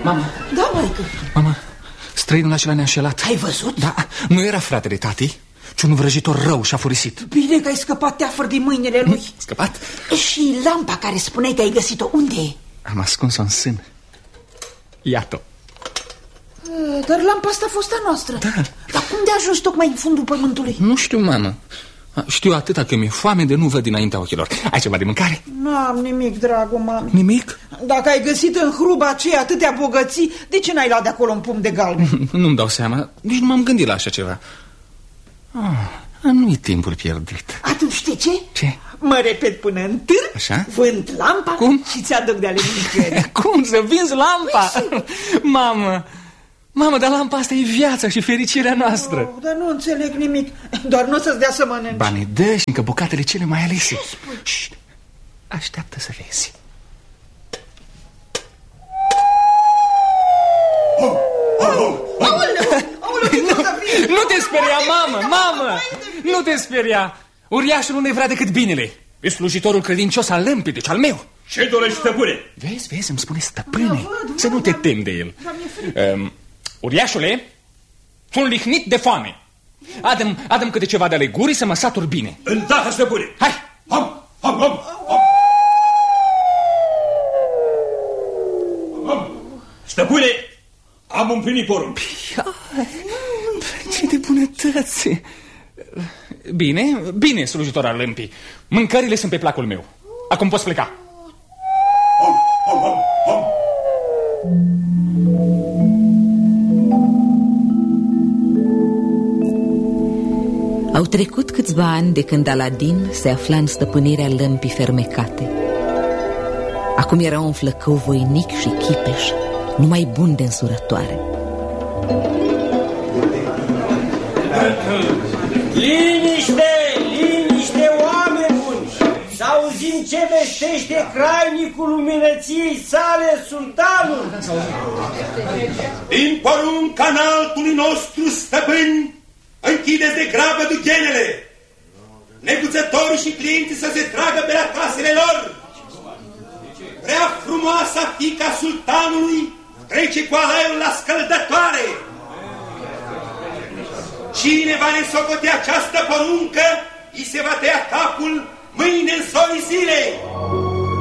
Mama. Da, maică. Mama, străinul acela ne-a înșelat. Ai văzut? Da, nu era fratele tati, ci un vrăjitor rău și-a furisit. Bine că ai scăpat teafăr din mâinile lui. Scăpat? Și lampa care spuneai că ai găsit-o, unde e? Am ascuns-o în sân. Iată-o. Dar lampa asta a fost a noastră. Da. Dar cum de a ajuns tocmai în fundul pământului? Nu știu, mamă. Știu atâta că mi-e foame de nu văd dinaintea ochilor. Ai ceva de mâncare? N-am nimic, dragul mami. Nimic? Dacă ai găsit în hruba aceea atâtea bogății, de ce n-ai luat de acolo un pumn de galben? Nu-mi dau seama, nici nu m-am gândit la așa ceva. Nu-i timpul pierdut. Atunci știi ce? Ce? Mă repet până în târg, așa? vând lampa. Cum? Și ți-aduc de ale mâncării. Cum să vinzi lampa? Mamă, dar lampa asta e viața și fericirea noastră. Dar nu înțeleg nimic. Doar nu o să-ți dea să mănânci. Banii dă și încă bucatele cele mai alese. Șt, așteaptă să vezi. Nu te speria, mamă. Nu te speria. Uriașul nu ne vrea decât binele. E slujitorul credincios al lămpii, deci al meu. Ce dorești, stăpâne? Vezi, îmi spune stăpâne. Să nu te temi de el. Uriașule, sunt lihnit de foame. Adă-mi câte ceva de ale gurii să mă satur bine. Îndată, stăpâne. Hai. Ham. Stăpâne, am împlinit porunc. Ce de bunătăți. Bine, slujitor al lămpii. Mâncările sunt pe placul meu. Acum poți pleca. Au trecut câțiva ani de când Aladin se afla în stăpânirea lămpii fermecate. Acum era un flăcău voinic și chipeș, numai bun de însurătoare. Liniște, oameni buni! Să auzim ce vestește crainicul luminăției sale, sultanul! Din porunca înaltului nostru stăpân, închideți de grabă dughenele! Neguțătorii și clienții să se tragă pe la casele lor! Prea frumoasa fiica sultanului trece cu alaiul la scăldătoare! Cine va nesocote această poruncă, îi se va tăia capul mâine în zorii zilei!